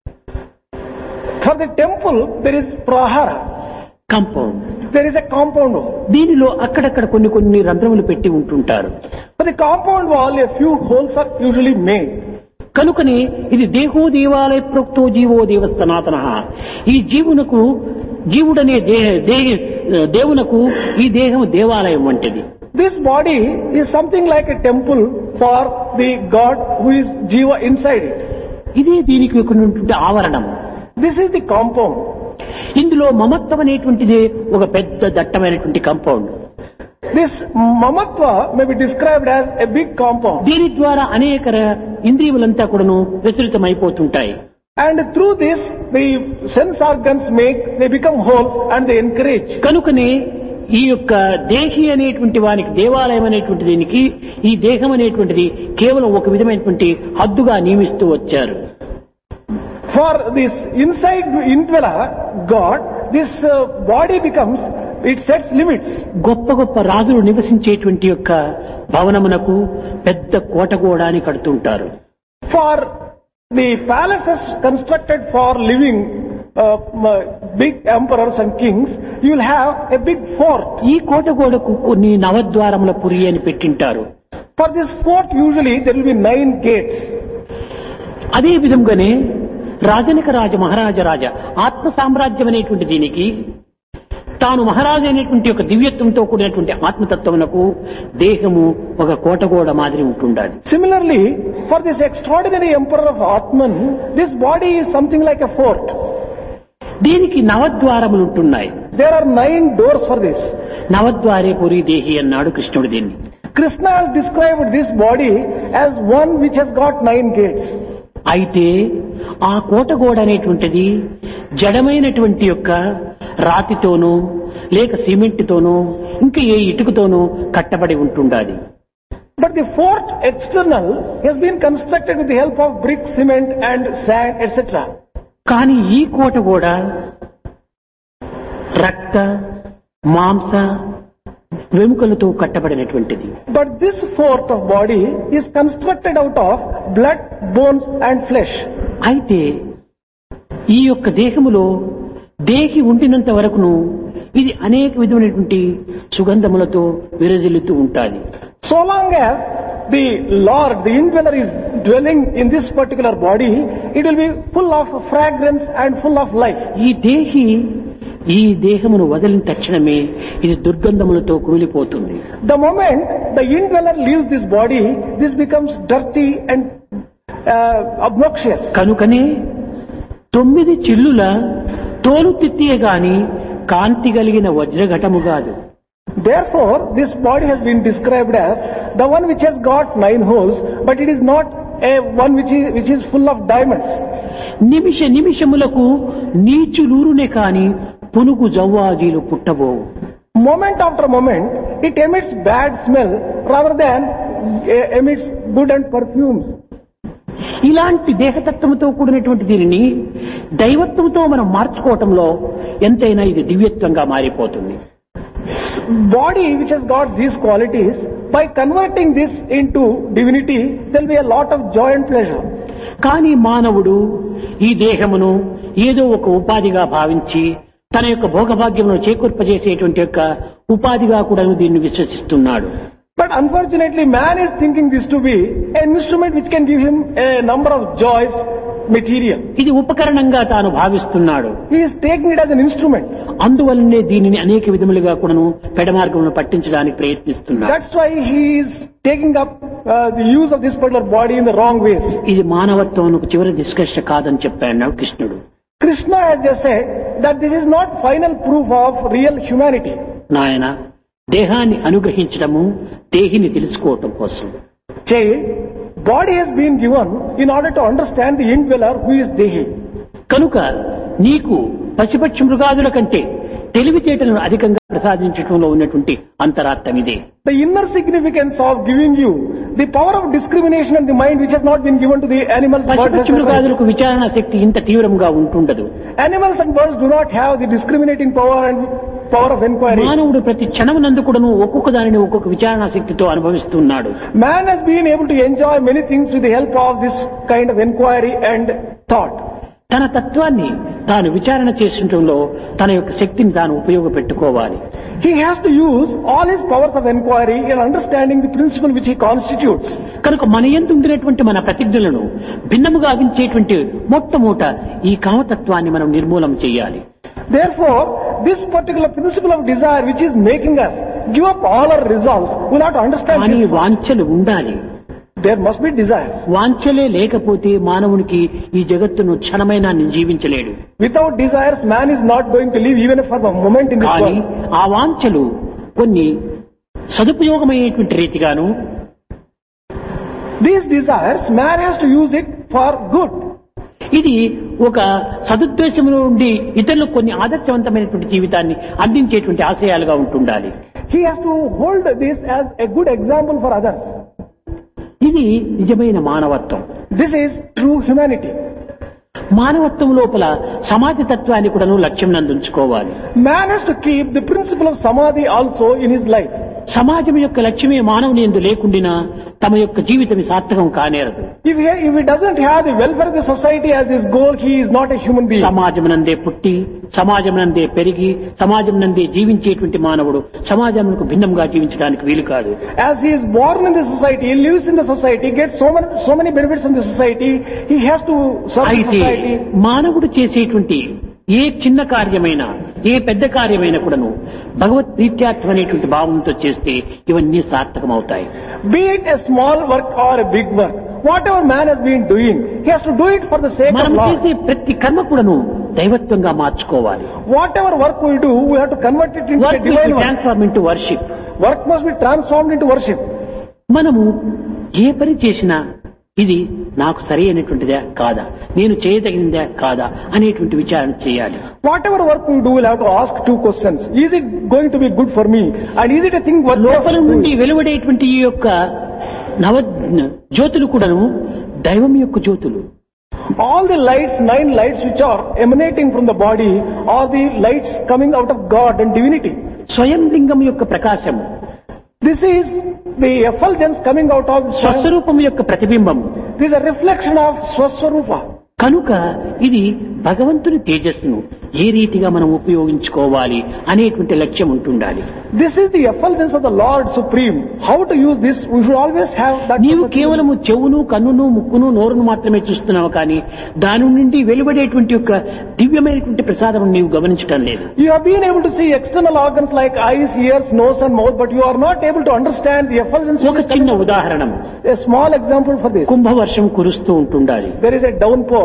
Speaker 3: For the temple, there is prahara.
Speaker 2: Compound.
Speaker 3: There is a compound wall.
Speaker 2: దీనిలో అక్కడక్కడ కొన్ని కొన్ని రంధ్రములు పెట్టి ఉంటుంటారు.
Speaker 3: For the compound wall, a few holes are usually made.
Speaker 2: కనుకనే ఇది దేహో దేవాలయ ప్రోక్తో జీవో దేవ సనాతన. ఈ జీవునకు జీవుడనే దేహ దేహ దేవునకు ఈ దేహం దేవాలయం వంటిది.
Speaker 3: This body is something like a temple for the God who is Jiva inside it.
Speaker 2: ఇదే దీనికి ఉన్నటువంటి ఆవరణం.
Speaker 3: This is the compound.
Speaker 2: ఇందులో మమత్వం అనేటువంటిది ఒక పెద్ద దట్టమైనటువంటి compound.
Speaker 3: This mamatva may be described as a big compound.
Speaker 2: దీని ద్వారా అనేక ర- ఇంద్రియములంతా కూడాను విస్తృతమైపోతుంటాయి.
Speaker 3: And through this, the sense organs make, they become holes and they encourage.
Speaker 2: కనుకనే ఈ యొక్క దేహి అనేటువంటి వానికి దేవాలయం అనేటువంటి దీనికి ఈ దేహం అనేటువంటిది కేవలం ఒక విధమైనటువంటి హద్దుగా నియమిస్తూ వచ్చారు.
Speaker 3: For this inside indweller God, this uh, body becomes, it sets limits.
Speaker 2: గొప్ప గొప్ప రాజులు నివసించేటువంటి యొక్క భవనమునకు పెద్ద కోటగోడాన్ని కడుతుంటారు.
Speaker 3: For the palaces constructed for living uh, m- big emperors and kings, you will have a big fort.
Speaker 2: ఈ కోటగోడకు కొన్ని నవద్వారముల పురి అని పెట్టింటారు.
Speaker 3: For this fort usually there will be nine gates.
Speaker 2: అదే విధంగానే రాజనిక రాజ మహారాజ రాజ ఆత్మ సామ్రాజ్యం అనేటువంటి దీనికి తాను మహారాజు అనేటువంటి ఒక దివ్యత్వంతో కూడినటువంటి ఆత్మతత్వమునకు దేహము ఒక కోటగోడ మాదిరి ఉంటుండాలి.
Speaker 3: Similarly, for this extraordinary emperor of Atman, this body is something like a fort.
Speaker 2: దీనికి నవద్వారములు ఉంటున్నాయి.
Speaker 3: There are nine doors for this.
Speaker 2: నవద్వారే పురి దేహి అన్నాడు కృష్ణుడు దీన్ని.
Speaker 3: Krishna has described this body as one which has got nine gates.
Speaker 2: అయితే ఆ కోటగోడ అనేటువంటిది జడమైనటువంటి యొక్క రాతితోనూ లేక సిమెంట్తోనూ ఇంకా ఏ ఇటుకతోనూ కట్టబడి ఉంటుండాలి.
Speaker 3: But the fort external has been constructed with the help of brick, cement and sand, et cetera.
Speaker 2: కానీ ఈ కోటగోడ రక్త మాంస వెముకలతో కట్టబడినటువంటిది.
Speaker 3: But this fort of body is constructed out of blood, bones and flesh.
Speaker 2: అయితే ఈ యొక్క దేహములో దేహి ఉండినంత వరకును ఇది అనేక విధమైనటువంటి సుగంధములతో విరజిల్లుతూ ఉంటాది.
Speaker 3: So long as the Lord, the indweller is dwelling in this particular body, it will be full of fragrance and full of life.
Speaker 2: ఈ దేహి ఈ దేహమును వదిలిన తక్షణమే ఇది దుర్గంధములతో కూలిపోతుంది.
Speaker 3: The moment the indweller leaves this body, this becomes dirty and uh, obnoxious.
Speaker 2: కనుకనే తొమ్మిది చిల్లుల తోలు తిత్తియే గాని కాంతి కలిగిన వజ్రఘటము కాదు.
Speaker 3: Therefore, this body has been described as the one which has got nine holes, but it is not a one which is, which is full of diamonds.
Speaker 2: నిమిష నిమిషములకు నీచులూరునే కాని పునుగు జవ్వాజీలు పుట్టబోవు.
Speaker 3: Moment after moment, it emits bad smell rather than uh, emits good and perfumes.
Speaker 2: ఇలాంటి దేహతత్వంతో కూడినటువంటి దీనిని దైవత్వంతో మనం మార్చుకోవటంలో ఎంతైనా ఇది దివ్యత్వంగా మారిపోతుంది.
Speaker 3: Body which has got these qualities, by converting this into divinity, there will be a lot of joy and pleasure.
Speaker 2: కానీ మానవుడు ఈ దేహమును ఏదో ఒక ఉపాధిగా భావించి తన యొక్క భోగభాగ్యమును చేకూర్పజేసేటువంటి యొక్క ఉపాధిగా కూడా దీన్ని విశ్వసిస్తున్నాడు.
Speaker 3: But unfortunately, man is thinking this to be an instrument which can give him a number of joys material.
Speaker 2: ఇది ఉపకరణంగా తాను భావిస్తున్నాడు.
Speaker 3: He is taking it as an instrument.
Speaker 2: అందువల్లనే దీనిని అనేక విధములుగా కూడాను పెడమార్గంలో పట్టించడానికి ప్రయత్నిస్తున్నాడు.
Speaker 3: That's why he is taking up uh, the use of this particular body in the wrong ways.
Speaker 2: ఇది మానవత్వానికి చివరి నిష్కర్ష కాదని చెప్పాడు కృష్ణుడు.
Speaker 3: Krishna has just said that this is not final proof of real humanity.
Speaker 2: నాయన దేహాన్ని అనుగ్రహించడము దేహిని తెలుసుకోవటం కోసం.
Speaker 3: Child, body has been given in order to understand the indweller who is Dehi.
Speaker 2: కనుక నీకు పశుపక్షి మృగాదుల కంటే తెలివితేటలను అధికంగా ప్రసాదించడంలో ఉన్నటువంటి అంతరార్థం ఇదే.
Speaker 3: The inner significance of giving you the power of discrimination and the mind which has not been given to the animals.
Speaker 2: పశుపక్షి మృగాదులకు విచారణ శక్తి ఇంత తీవ్రంగా ఉంటుండదు.
Speaker 3: Animals and birds do not have the discriminating power and power of inquiry.
Speaker 2: మానవుడు ప్రతి క్షణమునందు కూడాను ఒక్కొక్క దానిని ఒక్కొక్క విచారణ శక్తితో అనుభవిస్తున్నాడు.
Speaker 3: Man has been able to enjoy many things with the help of this kind of inquiry and thought.
Speaker 2: తన తత్వాన్ని తాను విచారణ చేసటంలో తన యొక్క శక్తిని తాను ఉపయోగపెట్టుకోవాలి.
Speaker 3: He has to use all his powers of inquiry in understanding the principle which he constitutes.
Speaker 2: కనుక మన యందు ఉండినటువంటి మన ప్రతిజ్ఞలను భిన్నముగా ఆవించేటువంటి మొట్టమొదట ఈ కామతత్వాన్ని మనం నిర్మూలన చేయాలి.
Speaker 3: Therefore, this particular principle of desire which is making us give up all our resolves, we have to understand
Speaker 2: కానీ
Speaker 3: this.
Speaker 2: వాంఛలు ఉండాలి.
Speaker 3: There must be desires.
Speaker 2: వాంఛలే లేకపోతే మానవునికి ఈ జగత్తును క్షణమైనా జీవించలేడు.
Speaker 3: Without desires, man is not going to live even for a moment in this
Speaker 2: కానీ
Speaker 3: world.
Speaker 2: ఆ వాంఛలు కొన్ని సదుపయోగమైనటువంటి రీతిగాను
Speaker 3: These desires, man has to use it for good.
Speaker 2: ఇది ఒక సదుద్దేశంలో ఉండి ఇతరులకు కొన్ని ఆదర్శవంతమైనటువంటి జీవితాన్ని అందించేటువంటి ఆశయాలుగా ఉంటుండాలి.
Speaker 3: He has to hold this as a good example for others.
Speaker 2: ఇది నిజమైన మానవత్వం.
Speaker 3: This is true humanity.
Speaker 2: మానవత్వం లోపల సమాజ తత్వాన్ని కూడాను లక్ష్యం నందుంచుకోవాలి.
Speaker 3: Man has to keep the principle of samadhi also in his life.
Speaker 2: సమాజం యొక్క లక్ష్యమే మానవుని యందు లేకుండినా తమ యొక్క జీవితం సార్థకం కానేరదు.
Speaker 3: If he, if he doesn't have the welfare of the society as his goal, he is not a human being.
Speaker 2: సమాజం నందే పుట్టి సమాజం నందే పెరిగి సమాజం నందే జీవించేటువంటి మానవుడు సమాజంకు భిన్నంగా జీవించడానికి వీలు కాదు.
Speaker 3: As he is born in the society, he lives in the society, gets so many, so many benefits from the society, he has to serve the
Speaker 2: అయితే
Speaker 3: society.
Speaker 2: మానవుడు చేసేటువంటి ఏ చిన్న కార్యమైనా ఏ పెద్ద కార్యమైనా కూడాను భగవత్ ప్రీత్యార్థం అనేటువంటి భావంతో చేస్తే ఇవన్నీ సార్థకమవుతాయి.
Speaker 3: Be it a small work or a big work, whatever man has been doing, he has to do it for the sake of
Speaker 2: మనం
Speaker 3: Lord.
Speaker 2: చేసే ప్రతి కర్మ కూడాను దైవత్వంగా మార్చుకోవాలి.
Speaker 3: Whatever work we do, we have to convert it into a
Speaker 2: work
Speaker 3: divine work.
Speaker 2: Transform into worship.
Speaker 3: Work must be transformed into worship.
Speaker 2: మనము ఏ పని చేసినా ఇది నాకు సరి అయినటువంటిదే కాదా, నేను చేయదగినదే కాదా అనేటువంటి విచారణ చేయాలి.
Speaker 3: Whatever work we do, we'll have to ask two questions. Is it going to be good for me? And is it a thing worth
Speaker 2: లోపల నుండి వెలువడేటువంటి ఈ యొక్క నవ జ్యోతులు కూడాను దైవం యొక్క జ్యోతులు.
Speaker 3: All the lights, nine lights which are emanating from the body, are the lights coming out of God and divinity.
Speaker 2: స్వయం లింగం యొక్క ప్రకాశము.
Speaker 3: This is the effulgence coming out of Swam.
Speaker 2: స్వస్వరూపం యొక్క ప్రతిబింబం.
Speaker 3: This is a reflection of Swaswarupa.
Speaker 2: కనుక ఇది భగవంతుని తేజస్సును ఏ రీతిగా మనం ఉపయోగించుకోవాలి అనేటువంటి లక్ష్యం ఉంటుండాలి.
Speaker 3: This is the effulgence of the Lord Supreme. How to use this? We should always have that.
Speaker 2: నీవు కేవలము చెవును కన్నును ముక్కును నోరును మాత్రమే చూస్తున్నావు కానీ దాని నుండి వెలువడేటువంటి యొక్క దివ్యమైనటువంటి ప్రసాదం నీవు గమనించటం లేదు.
Speaker 3: You have been able to see external organs like eyes, ears, nose and mouth, but you are not able to understand the effulgence.
Speaker 2: ఒక చిన్న ఉదాహరణ,
Speaker 3: A small example for this.
Speaker 2: కుంభవర్షం కురుస్తూ ఉంటుండాలి.
Speaker 3: There is a downpour.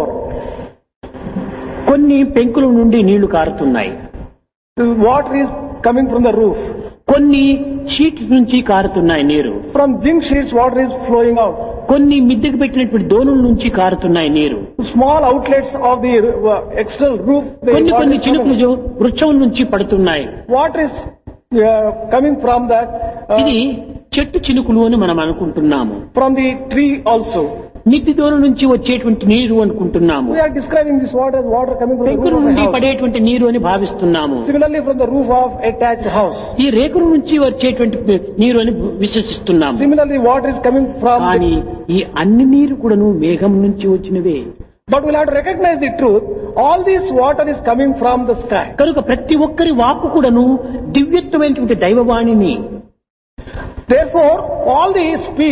Speaker 2: కొన్ని పెంకుల నుండి నీళ్లు కారుతున్నాయి.
Speaker 3: The water is coming from the roof.
Speaker 2: కొన్ని sheet నుంచి కారుతున్నాయి నీరు.
Speaker 3: From zinc sheets, water is flowing out.
Speaker 2: కొన్ని మిద్దెకు పెట్టినటువంటి దోణుల నుంచి కారుతున్నాయి నీరు.
Speaker 3: Small outlets of the uh, external roof. the
Speaker 2: కొన్ని
Speaker 3: water
Speaker 2: కొన్ని
Speaker 3: is
Speaker 2: చినుకులు
Speaker 3: coming.
Speaker 2: జో- వృక్షముల నుంచి పడుతున్నాయి.
Speaker 3: Water is uh, coming from that. Uh,
Speaker 2: ఇది చెట్టు చినుకులు అని మనం అనుకుంటున్నాము.
Speaker 3: from the tree also.
Speaker 2: మిద్ది దూరం నుంచి వచ్చేటువంటి నీరు అనుకుంటున్నాము.
Speaker 3: We are describing this water as water coming from the
Speaker 2: పెంకుల
Speaker 3: roof of
Speaker 2: నుండి
Speaker 3: a house.
Speaker 2: పడేటువంటి నీరు అని భావిస్తున్నాము.
Speaker 3: Similarly, from the roof of a thatched house.
Speaker 2: ఈ రేకుల నుంచి వచ్చేటువంటి నీరు అని విశ్వసిస్తున్నాము.
Speaker 3: Similarly, water is coming from.
Speaker 2: కానీ ఈ అన్ని నీరు కూడాను మేఘం నుంచి వచ్చినవే.
Speaker 3: But we'll have to recognize the truth. All this water is coming from the sky.
Speaker 2: కనుక ప్రతి ఒక్కరి వాక్కు కూడాను దివ్యత్వమైనటువంటి దైవవాణిని.
Speaker 3: Therefore, all the speech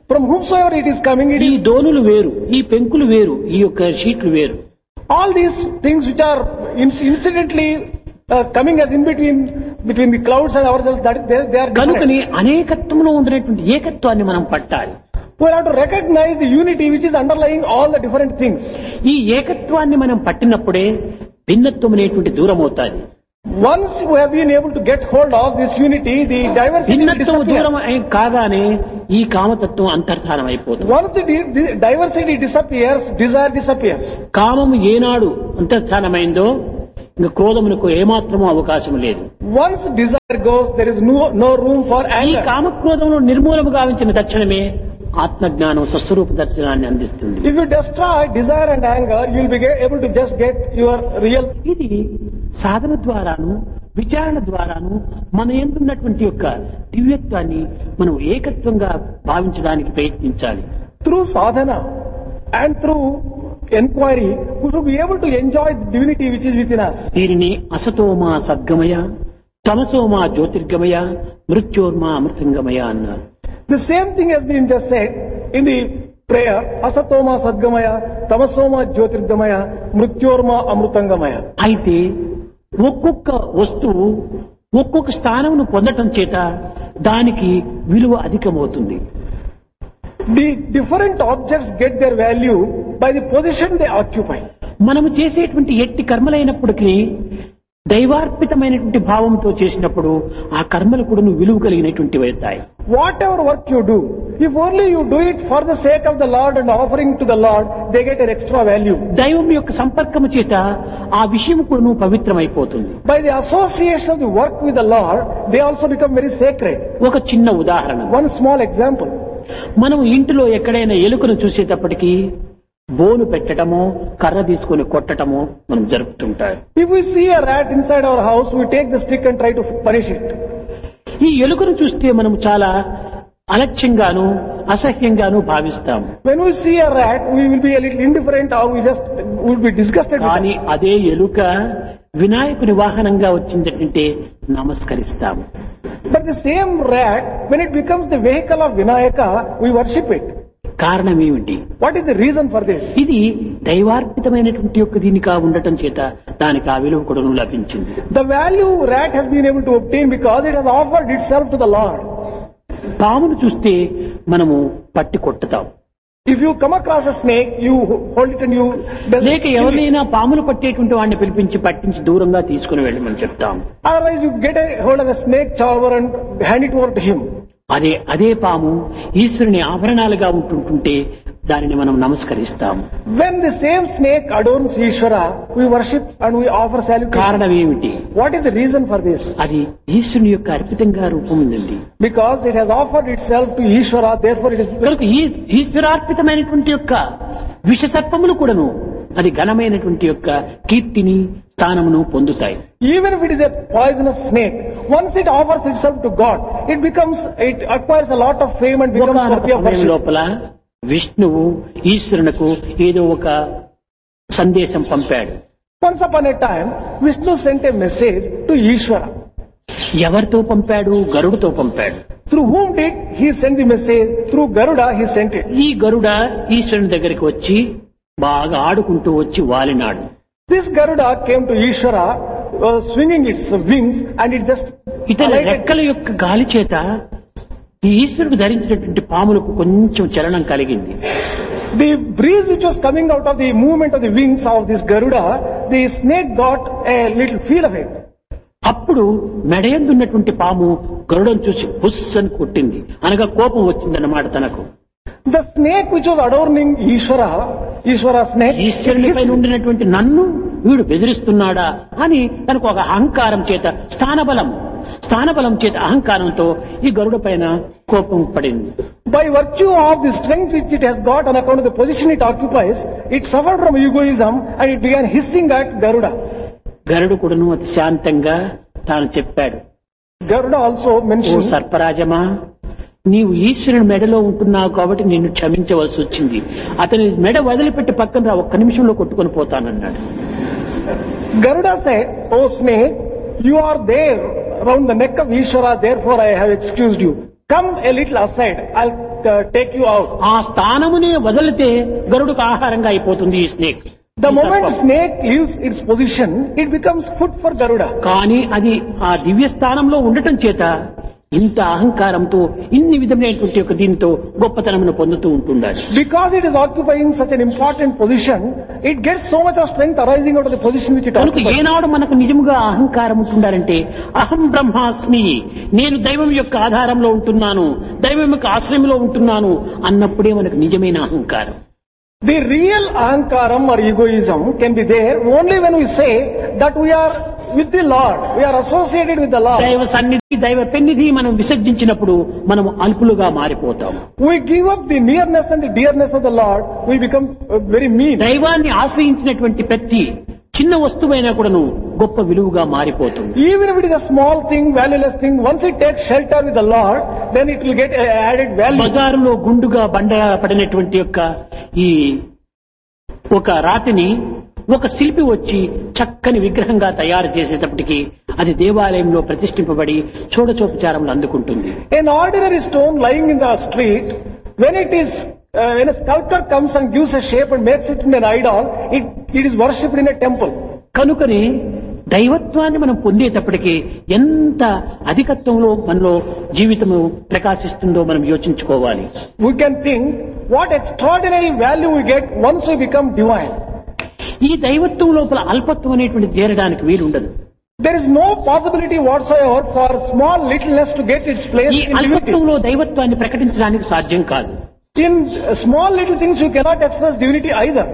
Speaker 3: from whomsoever it is coming, it
Speaker 2: ఈ
Speaker 3: is
Speaker 2: దోనులు వేరు, ఈ పెంకులు వేరు, ఈ యొక్క షీట్లు వేరు.
Speaker 3: all these things which are inc- incidentally uh, coming as in between between the clouds and ourselves, that they, they are different.
Speaker 2: కనుకని అనేకత్వంలో ఉన్నటువంటి ఏకత్వాన్ని మనం పట్టాలి.
Speaker 3: We have to recognize the unity which is underlying all the different things.
Speaker 2: ఈ ఏకత్వాన్ని మనం పట్టినప్పుడే భిన్నత్వం అనేటువంటి దూరం అవుతాది.
Speaker 3: Once we have been able to get hold of this unity, the diversity will
Speaker 2: భిన్నత్వం
Speaker 3: disappear.
Speaker 2: దూరం అయి- కాగానే ఈ కామతత్వం అంతర్ధానం అయిపోతుంది.
Speaker 3: Once the di- di- diversity disappears, desire disappears.
Speaker 2: కామము ఏనాడు అంతర్ధానమైందో ఇంకా క్రోధమునకు ఏమాత్రమూ అవకాశం లేదు.
Speaker 3: Once desire goes, there is no, no room for
Speaker 2: ఈ
Speaker 3: anger.
Speaker 2: కామక్రోధమును నిర్మూలము గావించిన తక్షణమే ఆత్మజ్ఞానం స్వస్వరూప దర్శనాన్ని అందిస్తుంది.
Speaker 3: If you destroy desire and anger, you will be ge- able to just get your real.
Speaker 2: ఇది సాధన ద్వారాను విచారణ ద్వారాను మన ఎందున్నటువంటి యొక్క దివ్యత్వాన్ని మనం ఏకత్వంగా భావించడానికి ప్రయత్నించాలి.
Speaker 3: Through sadhana and through inquiry, we should be able to enjoy the divinity which is within us.
Speaker 2: దీనిని అసతోమా సద్గమయ, తమసోమా జ్యోతిర్గమయ, మృత్యోర్మా అమృతంగమయ అన్నారు.
Speaker 3: The same thing has been just said in the prayer, asatoma sadgamaya, tamasoma jyotirgamaya, mrityorma amrutangamaya.
Speaker 2: అయితే ఒక్కొక్క వస్తువు ఒక్కొక్క స్థానమును పొందటం చేత దానికి విలువ అధికమవుతుంది.
Speaker 3: The different objects get their value by the position they occupy.
Speaker 2: మనము చేసేటువంటి ఎట్టి కర్మలైనప్పటికీ దైవార్పితమైనటువంటి భావంతో చేసినప్పుడు ఆ కర్మలు కూడా విలువ కలిగినటువంటి అవుతాయి.
Speaker 3: Whatever work you do, if only you do it for the sake of the Lord and offering to the Lord, they get an extra value.
Speaker 2: దైవం యొక్క సంపర్కము చేత ఆ విషయం కూడా పవిత్రమైపోతుంది.
Speaker 3: By the association of the work with the Lord, they also become very sacred.
Speaker 2: ఒక చిన్న ఉదాహరణ,
Speaker 3: One small example.
Speaker 2: మనం ఇంటిలో ఎక్కడైనా ఎలుకను చూసేటప్పటికీ బోను పెట్టడమో కర్ర తీసుకొని కొట్టడమో మనం జరుపుతుంటారు.
Speaker 3: If we see a rat inside our house, we take the stick and try to punish it.
Speaker 2: ఈ ఎలుకను చూస్తే మనం చాలా అలక్ష్యంగాను అసహ్యంగాను భావిస్తాము.
Speaker 3: When we see a rat, we will be a little indifferent or we just will be disgusted with
Speaker 2: కానీ
Speaker 3: it.
Speaker 2: అదే ఎలుక వినాయకుని వాహనంగా వచ్చిందంటే నమస్కరిస్తాము.
Speaker 3: But the same rat, when it becomes the vehicle of Vinayaka, we worship it.
Speaker 2: కారణం ఏమిటి?
Speaker 3: What is the reason for this?
Speaker 2: ఇది దైవార్పితమైనటువంటి యొక్క దీనిగా ఉండటం చేత దానికి ఆ విలువ కూడా లభించింది.
Speaker 3: The value rat has been able to obtain because it has offered itself to the Lord.
Speaker 2: పామును చూస్తే మనము పట్టి కొట్టుతాం.
Speaker 3: If you come across a snake, you hold it and you...
Speaker 2: లేక ఎవరినైనా పాములు పట్టేటువంటి వాడిని పిలిపించి పట్టించి దూరంగా తీసుకుని వెళ్ళమని చెప్తాం.
Speaker 3: Otherwise you get a hold of a snake charmer and hand it over to him.
Speaker 2: అదే అదే పాము ఈశ్వరుని ఆభరణాలుగా ఉంటుంటుంటే దానిని మనం నమస్కరిస్తాం.
Speaker 3: When the same snake adorns Ishvara, we worship and we offer salutation.
Speaker 2: కారణం ఏమిటి?
Speaker 3: What is the reason for this?
Speaker 2: అది ఈశ్వరుని యొక్క అర్పితంగా రూపొందింది.
Speaker 3: Because it has offered itself to Ishvara, therefore it is...
Speaker 2: కనుక ఈ ఈశ్వరార్పితమైనటువంటి యొక్క విషసర్పములు కూడాను అది ఘనమైనటువంటి యొక్క కీర్తిని స్థానమును పొందుతాయి.
Speaker 3: Even if it is a poisonous snake, once it offers itself to God, it becomes, it acquires a lot of fame and becomes
Speaker 2: ఒకనొక
Speaker 3: worthy of
Speaker 2: సమయం
Speaker 3: worship.
Speaker 2: లోపల విష్ణువు ఈశ్వరునకు ఏదో ఒక సందేశం పంపాడు.
Speaker 3: Once upon a time, Vishnu sent a message to Ishvara.
Speaker 2: ఎవరితో పంపాడు? గరుడుతో పంపాడు.
Speaker 3: Through whom did he send the message? Through Garuda he sent it.
Speaker 2: ఈ గరుడ ఈశ్వరుని దగ్గరికి వచ్చి బాగా ఆడుకుంటూ వచ్చి వాలినాడు.
Speaker 3: This Garuda came to Ishvara, uh, swinging its wings, and it just
Speaker 2: ఇతని
Speaker 3: alighted.
Speaker 2: రెక్కల యొక్క గాలి చేత ఈ ఈశ్వరుడు ధరించినటువంటి పాములకు కొంచెం చలనం కలిగింది.
Speaker 3: The breeze which was coming out of the movement of the wings of this Garuda, the snake got a little feel of it.
Speaker 2: అప్పుడు మెడయందున్నటువంటి పాము గరుడను చూసి బుస్ అని కొట్టింది, అనగా కోపం వచ్చిందన్నమాట తనకు.
Speaker 3: The snake which was adorning Ishvara, Ishvara snake,
Speaker 2: ఈశ్వరుని
Speaker 3: his-
Speaker 2: పైన ఉండినటువంటి నన్ను వీడు బెదిరిస్తున్నాడా అని తనకు ఒక అహంకారం చేత స్థానబలం స్థానబలం చేత అహంకారంతో ఈ గరుడ పైన కోపం పడింది.
Speaker 3: by virtue of the strength which it has got on account of the position it occupies, it suffered from egoism and it began hissing at Garuda.
Speaker 2: గరుడు కూడాను అతి శాంతంగా తాను చెప్పాడు,
Speaker 3: Garuda also
Speaker 2: ఓ
Speaker 3: mentioned,
Speaker 2: సర్పరాజమా, నీవు ఈశ్వరుని మెడలో ఉంటున్నావు కాబట్టి నిన్ను క్షమించవలసి వచ్చింది. అతని మెడ వదిలిపెట్టి పక్కన రా, ఒక్క నిమిషంలో కొట్టుకొని పోతానన్నాడు.
Speaker 3: Garuda said, "O snake, you are there round the neck of Ishvara, therefore I have excused you. Come a little aside, I'll uh, take you out.
Speaker 2: ఆ స్థానమునే వదిలితే గరుడుకు ఆహారంగా అయిపోతుంది ఈ స్నేక్.
Speaker 3: The
Speaker 2: ఈ
Speaker 3: moment
Speaker 2: సర్పం.
Speaker 3: snake leaves its position, it becomes food for Garuda.
Speaker 2: కానీ అది ఆ దివ్య స్థానంలో ఉండటం చేత ఇంత అహంకారంతో ఇన్ని విధమైనటువంటి ఒక దీంతో గొప్పతనమును పొందుతూ ఉంటుండాలి.
Speaker 3: Because it is occupying such an important position, it gets so much of strength arising out of the position which it
Speaker 2: కనుక
Speaker 3: occupies.
Speaker 2: ఏనాడు మనకు నిజముగా అహంకారం ఉంటుండాలంటే అహం బ్రహ్మాస్మి, నేను దైవం యొక్క ఆధారంలో ఉంటున్నాను, దైవం యొక్క ఆశ్రయంలో ఉంటున్నాను అన్నప్పుడే మనకు నిజమైన అహంకారం.
Speaker 3: The real ahankaram or egoism can be there only when we say that we are with the Lord, we are associated with the Lord.
Speaker 2: దైవ సన్నిధి దైవ పెన్నిధి మనం విసర్జించినప్పుడు మనం అల్పులుగా మారిపోతాం.
Speaker 3: We give up the nearness and the dearness of the Lord, we become uh, very mean.
Speaker 2: దైవాన్ని ఆశ్రయించినటువంటి ప్రతి చిన్న వస్తువైనా కూడాను గొప్ప విలువగా మారిపోతుంది.
Speaker 3: Even if it is a small thing, valueless thing, once it takes shelter with the Lord, then it will get uh, added value.
Speaker 2: బజారులో గుండుగా బండ పడినటువంటి యొక్క ఈ ఒక రాతిని ఒక శిల్పి వచ్చి చక్కని విగ్రహంగా తయారు చేసేటప్పటికి అది దేవాలయంలో ప్రతిష్ఠింపబడి చూడచోపచారములు అందుకుంటుంది.
Speaker 3: An ordinary stone lying in the street, when it is uh, when a sculptor comes and gives a shape and makes it into an idol, it, it is worshipped in a temple.
Speaker 2: కనుకని దైవత్వాన్ని మనం పొందేటప్పటికీ ఎంత అధికత్వంలో మనలో జీవితము ప్రకాశిస్తుందో మనం యోచించుకోవాలి.
Speaker 3: We can think what extraordinary value we get once we become divine.
Speaker 2: ఈ దైవత్వం లోపల అల్పత్వం అనేటువంటి చేరడానికి వీలుండదు.
Speaker 3: There is no possibility whatsoever for small littleness to get its place
Speaker 2: ఈ
Speaker 3: in divinity.
Speaker 2: అల్పత్వంలో దైవత్వాన్ని ప్రకటించడానికి సాధ్యం కాదు.
Speaker 3: In small little things you cannot express divinity either.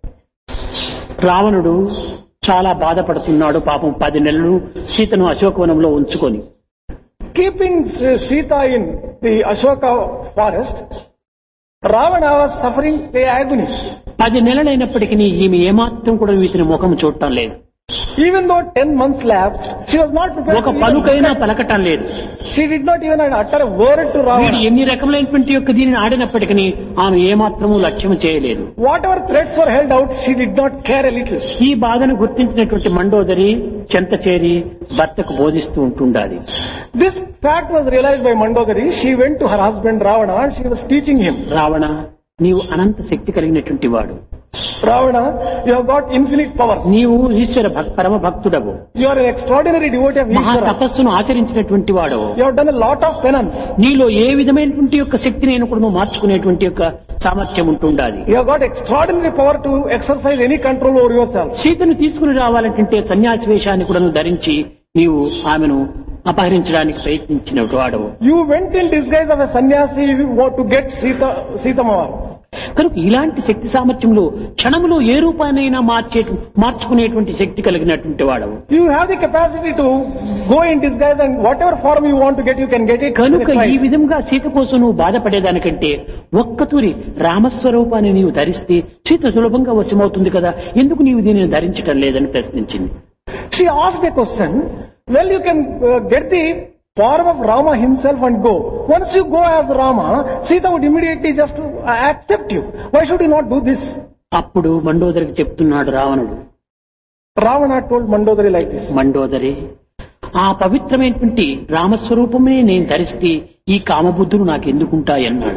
Speaker 2: రావణుడు చాలా బాధపడుతున్నాడు పాపం పది నెలలు సీతను అశోకవనంలో ఉంచుకొని.
Speaker 3: Keeping Sita in the Ashoka forest, Ravana was suffering the agony.
Speaker 2: పది నెలలైనప్పటికీ ఈమె ఏమాత్రం కూడా వీటిని ముఖం చూడటం లేదు.
Speaker 3: Even though ten months lapsed, she was not prepared
Speaker 2: ఒక
Speaker 3: to
Speaker 2: పలుకైనా
Speaker 3: even,
Speaker 2: పలకటం లేదు.
Speaker 3: she did not even utter a word to
Speaker 2: వీడు
Speaker 3: Ravana.
Speaker 2: ఎన్ని రకములైనటువంటి యొక్క దీనిని ఆడినప్పటికీ ఆమె ఏమాత్రము లక్ష్యం చేయలేదు.
Speaker 3: Whatever threats were held out, she did not care a little.
Speaker 2: ఈ బాధను గుర్తించినటువంటి మండోదరి చెంత చేరి భర్తకు బోధిస్తూ ఉంటుండాలి.
Speaker 3: This fact was realized by Mandodari. She went to her husband Ravana and she was teaching him.
Speaker 2: Ravana, నీవు అనంత శక్తి కలిగినటువంటి వాడు.
Speaker 3: Ravana, you have got infinite powers.
Speaker 2: నీవు ఈశ్వర భక్- పరమ భక్తుడవు.
Speaker 3: You are an extraordinary devotee of
Speaker 2: మహా
Speaker 3: Ishvara.
Speaker 2: తపస్సును ఆచరించినటువంటి వాడవు.
Speaker 3: You have done a lot of penance.
Speaker 2: నీలో ఏ విధమైనటువంటి యొక్క శక్తిని కూడా నువ్వు మార్చుకునేటువంటి యొక్క సామర్థ్యం ఉంటుండాలి.
Speaker 3: You have got extraordinary power to exercise any control over yourself.
Speaker 2: సీతను తీసుకుని రావాలంటే సన్యాసి వేషాన్ని కూడా నువ్వు ధరించి నీవు ఆమెను అపహరించడానికి ప్రయత్నించిన వాడవు.
Speaker 3: You went in disguise of a sannyasi to get Sita, Sita Mava.
Speaker 2: కనుక ఇలాంటి శక్తి సామర్థ్యంలో క్షణములో ఏ రూపానైనా మార్చే మార్చుకునేటువంటి శక్తి కలిగినటువంటి వాడవు.
Speaker 3: You have the capacity to go in disguise and whatever form you want to get, you can get it.
Speaker 2: కనుక
Speaker 3: That's
Speaker 2: ఈ
Speaker 3: right.
Speaker 2: విధంగా సీత కోసం నువ్వు బాధపడేదానికంటే ఒక్కతూరి రామస్వరూపాన్ని నీవు ధరిస్తే సీత సులభంగా వశమవుతుంది కదా, ఎందుకు నీవు దీనిని ధరించటం లేదని ప్రశ్నించింది.
Speaker 3: She asked a question. Well, you can uh, get the form of Rama himself and go. Once you go as Rama, Sita would immediately just uh, accept you. Why should you not do this?
Speaker 2: అప్పుడు మండోదరికి చెప్తున్నాడు రావణుడు,
Speaker 3: Ravana told Mandodari like this.
Speaker 2: Mandodari, ఆ పవిత్రమైనటువంటి రామస్వరూపమే నేను ధరిస్తే ఈ కామబుద్ధులు నాకు ఎందుకుంటాయన్నాడు.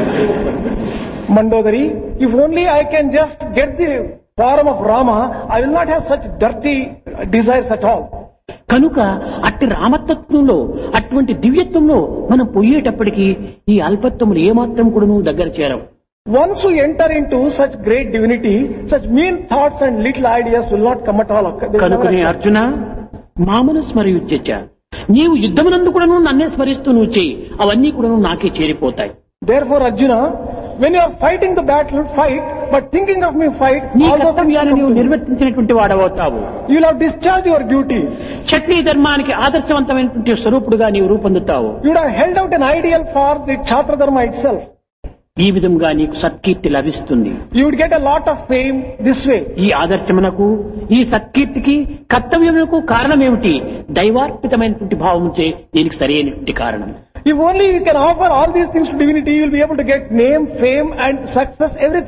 Speaker 3: Mandodari, if only I can just get the form of Rama, I will not have such dirty desires at all.
Speaker 2: కనుక అట్టి రామతత్వంలో అటువంటి దివ్యత్వంలో మనం పోయేటప్పటికీ ఈ అల్పత్వములు ఏమాత్రం కూడా నువ్వు దగ్గర చేరవు.
Speaker 3: Once we enter into such great divinity, such mean thoughts and little ideas will not come at all. They will never
Speaker 2: కనుకనే
Speaker 3: occur.
Speaker 2: అర్జున మామను స్మరయుజ్యచ, నీవు యుద్ధమునందు కూడా నన్నే స్మరిస్తూ నువ్వు చేయి, అవన్నీ కూడా నాకే చేరిపోతాయి.
Speaker 3: Therefore, Arjuna, when you are fighting the battle, fight, but thinking of me, fight.
Speaker 2: నీ
Speaker 3: All those things
Speaker 2: కర్తవ్యాన్ని
Speaker 3: will
Speaker 2: నీవు
Speaker 3: come to you.
Speaker 2: నిర్వర్తించినటువంటి వాడవుతావు.
Speaker 3: You will have discharged your duty.
Speaker 2: క్షత్రియ ధర్మానికి ఆదర్శవంతమైనటువంటి స్వరూపుడుగా నీవు రూపొందుతావు.
Speaker 3: You would have held out an ideal for the Kshatriya Dharma itself.
Speaker 2: ఈ విధంగా నీకు సత్కీర్తి లభిస్తుంది.
Speaker 3: You would get a lot of fame this way.
Speaker 2: ఈ ఆదర్శమునకు ఈ సత్కీర్తికి కర్తవ్యమునకు కారణమేమిటి? దైవార్పితమైనటువంటి భావముచే దీనికి సరైనటువంటి కారణం.
Speaker 3: If only you can offer all these things to divinity, you will be able to get name, fame and success, everything.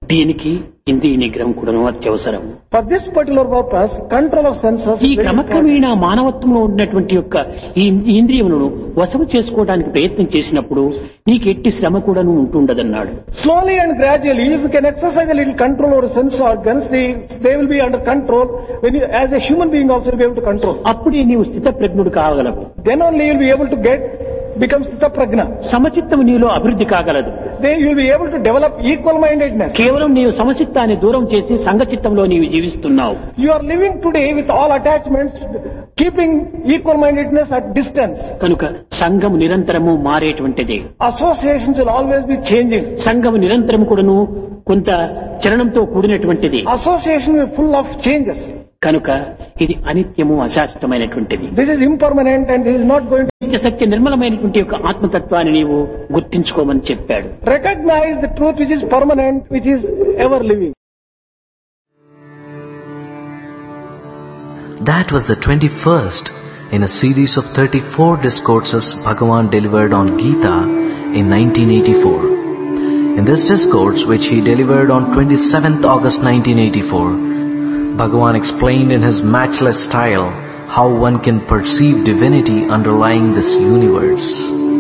Speaker 2: దీనికి ఇంద్రియ నిగ్రహం కూడా అత్యవసరం.
Speaker 3: For this particular purpose, control of senses
Speaker 2: ఈ
Speaker 3: is very important.
Speaker 2: క్రమక్రమేణా మానవత్వంలో ఉన్నటువంటి యొక్క ఈ ఇంద్రియములను వశము చేసుకోవడానికి ప్రయత్నం చేసినప్పుడు నీకు ఎట్టి శ్రమ కూడాను ఉంటుండదన్నాడు.
Speaker 3: Slowly and gradually, if you can exercise a little control over sense organs, they, they will be under control. When you, as a human being also, you'll be able to control.
Speaker 2: అప్పుడే నీవు స్థితప్రజ్ఞుడు కాగలవు.
Speaker 3: Then only you'll be able to get, become Sthita Prajna.
Speaker 2: సమచిత్తము నీలో అభివృద్ధి కాగలదు.
Speaker 3: Then you'll be able to develop equal-mindedness.
Speaker 2: కేవలం నీవు సమచిత్తాన్ని దూరం చేసి సంఘచిత్తంలో నీవు జీవిస్తున్నావు.
Speaker 3: You are living today with all attachments, keeping equal-mindedness at distance.
Speaker 2: కనుక సంఘము నిరంతరము మారేటువంటిది.
Speaker 3: Associations will always be changing.
Speaker 2: సంఘము నిరంతరము కూడాను కొంత చలనంతో కూడినటువంటిది.
Speaker 3: Association will be full of changes.
Speaker 2: కనుక ఇది అనిత్యము అశాశ్వతమైనటువంటిది.
Speaker 3: This is impermanent and this is not going to...
Speaker 2: నిత్య సత్య నిర్మలమైనటువంటి యొక్క ఆత్మతత్వాన్ని నీవు గుర్తించుకోమని చెప్పాడు.
Speaker 3: Recognize the truth which is permanent, which is ever living.
Speaker 1: That was the twenty-first in a series of thirty-four discourses Bhagavan delivered on Gita in nineteen eighty-four. In this discourse, which he delivered on twenty-seventh August nineteen eighty-four, Bhagavan explained in his matchless style how one can perceive divinity underlying this universe.